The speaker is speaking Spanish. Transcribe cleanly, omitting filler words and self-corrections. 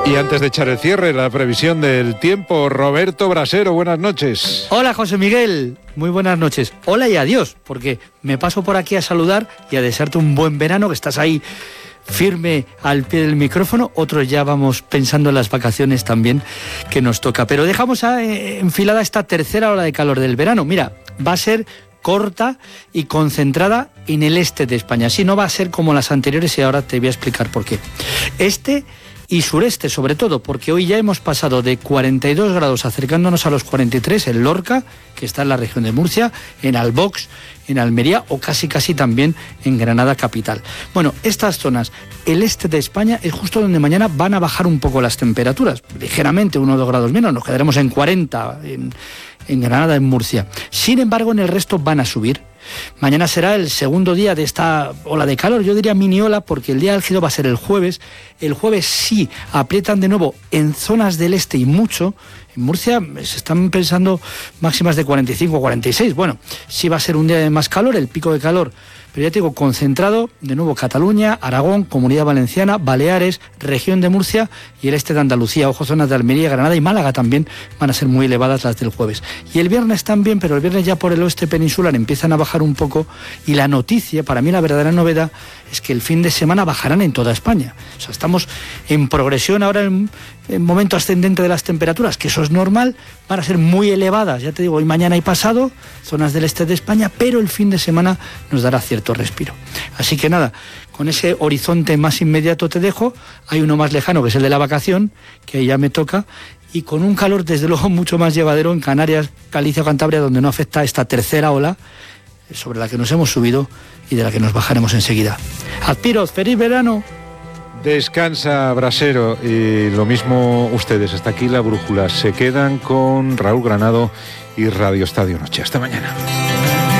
Y antes de echar el cierre, la previsión del tiempo, Roberto Brasero, buenas noches. Hola, José Miguel, muy buenas noches. Hola y adiós, porque me paso por aquí a saludar y a desearte un buen verano, que estás ahí firme al pie del micrófono. Otros ya vamos pensando en las vacaciones también que nos toca. Pero dejamos enfilada esta tercera ola de calor del verano. Mira, va a ser corta y concentrada en el este de España. Sí, no va a ser como las anteriores y ahora te voy a explicar por qué. Este y sureste sobre todo, porque hoy ya hemos pasado de 42 grados acercándonos a los 43 en Lorca, que está en la región de Murcia, en Albox, en Almería o casi también en Granada capital. Bueno, estas zonas, el este de España, es justo donde mañana van a bajar un poco las temperaturas, ligeramente 1 o 2 grados menos, nos quedaremos en 40 en Granada, en Murcia. Sin embargo, en el resto van a subir. Mañana será el segundo día de esta ola de calor, yo diría mini ola, porque el día álgido va a ser el jueves. El jueves sí aprietan de nuevo en zonas del este y mucho. En Murcia se están pensando máximas de 45 o 46. Bueno, sí va a ser un día de más calor, el pico de calor, pero ya te digo, concentrado, de nuevo Cataluña, Aragón, Comunidad Valenciana, Baleares, región de Murcia y el este de Andalucía. Ojo, zonas de Almería, Granada y Málaga también van a ser muy elevadas las del jueves. Y el viernes también, pero el viernes ya por el oeste peninsular empiezan a bajar un poco, y la noticia, para mí la verdadera novedad, es que el fin de semana bajarán en toda España. O sea, estamos en progresión ahora en momento ascendente de las temperaturas, que eso es normal, van a ser muy elevadas, ya te digo, hoy, mañana y pasado, zonas del este de España, pero el fin de semana nos dará cierto respiro. Así que nada, con ese horizonte más inmediato te dejo. Hay uno más lejano, que es el de la vacación, que ya me toca, y con un calor desde luego mucho más llevadero en Canarias, Galicia o Cantabria, donde no afecta esta tercera ola sobre la que nos hemos subido y de la que nos bajaremos enseguida. Adpiros, feliz verano. Descansa, Brasero, y lo mismo ustedes. Hasta aquí la brújula. Se quedan con Raúl Granado y Radio Estadio Noche. Hasta mañana.